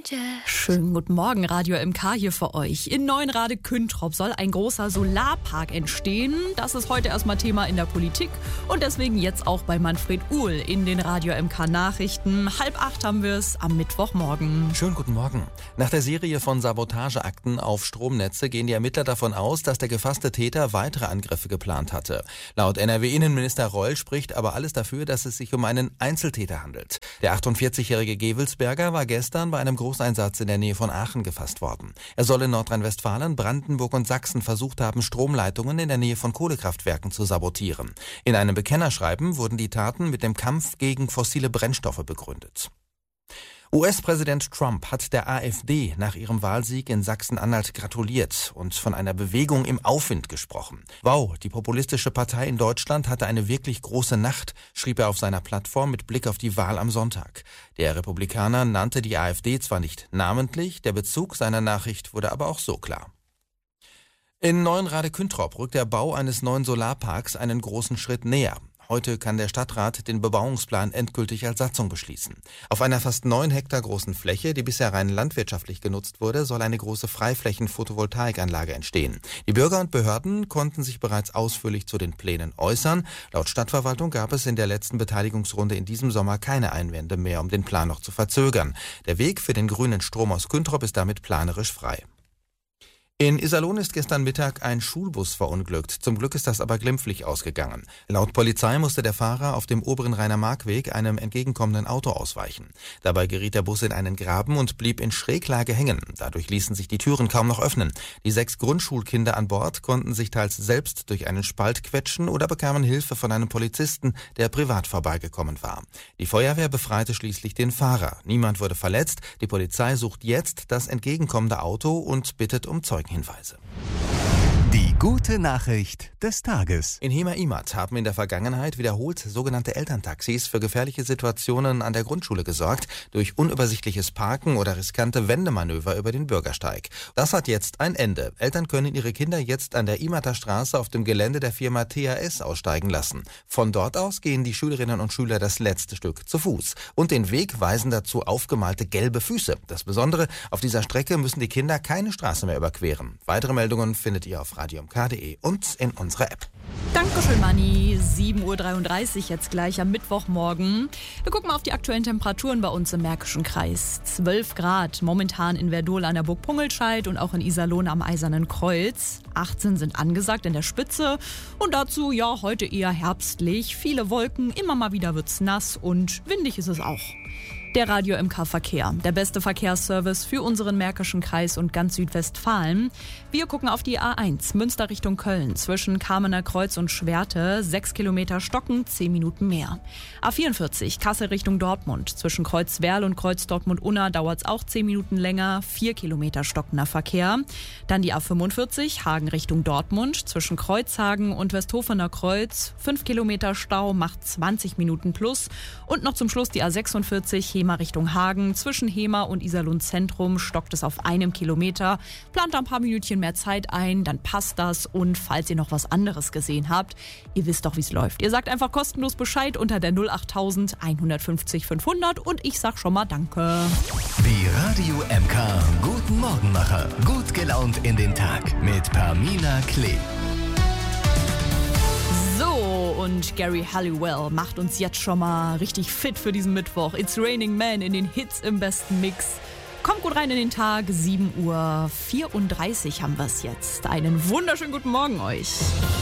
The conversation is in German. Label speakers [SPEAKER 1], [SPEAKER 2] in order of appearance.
[SPEAKER 1] Schönen guten Morgen, Radio MK hier für euch. In Neuenrade-Küntrop soll ein großer Solarpark entstehen. Das ist heute erstmal Thema in der Politik und deswegen jetzt auch bei Manfred Uhl in den Radio MK Nachrichten. 7:30 haben wir es am Mittwochmorgen.
[SPEAKER 2] Schönen guten Morgen. Nach der Serie von Sabotageakten auf Stromnetze gehen die Ermittler davon aus, dass der gefasste Täter weitere Angriffe geplant hatte. Laut NRW-Innenminister Reul spricht aber alles dafür, dass es sich um einen Einzeltäter handelt. Der 48-jährige Gewelsberger war gestern bei einem Großeinsatz in der Nähe von Aachen gefasst worden. Er soll in Nordrhein-Westfalen, Brandenburg und Sachsen versucht haben, Stromleitungen in der Nähe von Kohlekraftwerken zu sabotieren. In einem Bekennerschreiben wurden die Taten mit dem Kampf gegen fossile Brennstoffe begründet. US-Präsident Trump hat der AfD nach ihrem Wahlsieg in Sachsen-Anhalt gratuliert und von einer Bewegung im Aufwind gesprochen. Wow, die populistische Partei in Deutschland hatte eine wirklich große Nacht, schrieb er auf seiner Plattform mit Blick auf die Wahl am Sonntag. Der Republikaner nannte die AfD zwar nicht namentlich, der Bezug seiner Nachricht wurde aber auch so klar. In Neuenrade-Küntrop rückt der Bau eines neuen Solarparks einen großen Schritt näher. Heute kann der Stadtrat den Bebauungsplan endgültig als Satzung beschließen. Auf einer fast 9 Hektar großen Fläche, die bisher rein landwirtschaftlich genutzt wurde, soll eine große Freiflächen-Photovoltaikanlage entstehen. Die Bürger und Behörden konnten sich bereits ausführlich zu den Plänen äußern. Laut Stadtverwaltung gab es in der letzten Beteiligungsrunde in diesem Sommer keine Einwände mehr, um den Plan noch zu verzögern. Der Weg für den grünen Strom aus Küntrop ist damit planerisch frei. In Iserlohn ist gestern Mittag ein Schulbus verunglückt. Zum Glück ist das aber glimpflich ausgegangen. Laut Polizei musste der Fahrer auf dem oberen Rheiner-Mark-Weg einem entgegenkommenden Auto ausweichen. Dabei geriet der Bus in einen Graben und blieb in Schräglage hängen. Dadurch ließen sich die Türen kaum noch öffnen. Die 6 Grundschulkinder an Bord konnten sich teils selbst durch einen Spalt quetschen oder bekamen Hilfe von einem Polizisten, der privat vorbeigekommen war. Die Feuerwehr befreite schließlich den Fahrer. Niemand wurde verletzt. Die Polizei sucht jetzt das entgegenkommende Auto und bittet um Zeugenhinweise.
[SPEAKER 3] Die gute Nachricht des Tages.
[SPEAKER 2] In Hemer-Imert haben in der Vergangenheit wiederholt sogenannte Elterntaxis für gefährliche Situationen an der Grundschule gesorgt, durch unübersichtliches Parken oder riskante Wendemanöver über den Bürgersteig. Das hat jetzt ein Ende. Eltern können ihre Kinder jetzt an der Imerter Straße auf dem Gelände der Firma THS aussteigen lassen. Von dort aus gehen die Schülerinnen und Schüler das letzte Stück zu Fuß. Und den Weg weisen dazu aufgemalte gelbe Füße. Das Besondere, auf dieser Strecke müssen die Kinder keine Straße mehr überqueren. Weitere Meldungen findet ihr auf radiomk.de und in unserer App.
[SPEAKER 1] Dankeschön, Manni. 7:33 Uhr jetzt gleich am Mittwochmorgen. Wir gucken mal auf die aktuellen Temperaturen bei uns im Märkischen Kreis. 12 Grad momentan in Verdol an der Burg Pungelscheid und auch in Iserlohn am Eisernen Kreuz. 18 sind angesagt in der Spitze und dazu ja heute eher herbstlich. Viele Wolken, immer mal wieder wird's nass und windig ist es auch. Der Radio MK Verkehr, der beste Verkehrsservice für unseren Märkischen Kreis und ganz Südwestfalen. Wir gucken auf die A1 Münster Richtung Köln zwischen Kamener Kreuz und Schwerte, 6 Kilometer Stocken, 10 Minuten mehr. A44 Kassel Richtung Dortmund zwischen Kreuzwerl und Kreuz Dortmund-Unna dauert es auch 10 Minuten länger, 4 Kilometer stockender Verkehr. Dann die A45 Hagen Richtung Dortmund zwischen Kreuzhagen und Westhofener Kreuz, 5 Kilometer Stau, macht 20 Minuten plus. Und noch zum Schluss die A46 Hema Richtung Hagen. Zwischen Hema und Iserlohn Zentrum stockt es auf 1 Kilometer. Plant da ein paar Minütchen mehr Zeit ein, dann passt das. Und falls ihr noch was anderes gesehen habt, ihr wisst doch, wie es läuft. Ihr sagt einfach kostenlos Bescheid unter der 08000 150 500 und ich sag schon mal Danke.
[SPEAKER 3] Die Radio MK Guten Morgenmacher. Gut gelaunt in den Tag mit Pamina Klee.
[SPEAKER 1] Und Gary Halliwell macht uns jetzt schon mal richtig fit für diesen Mittwoch. It's Raining Man in den Hits im besten Mix. Kommt gut rein in den Tag. 7:34 Uhr haben wir es jetzt. Einen wunderschönen guten Morgen euch.